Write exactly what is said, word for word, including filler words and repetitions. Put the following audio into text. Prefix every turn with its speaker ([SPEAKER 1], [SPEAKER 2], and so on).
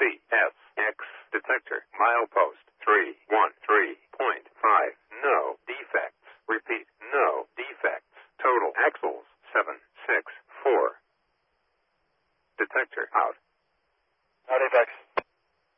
[SPEAKER 1] C S X detector. Milepost three one three point five. No defects. Repeat, no defects. Total axles seven six four. Detector out.
[SPEAKER 2] No defects.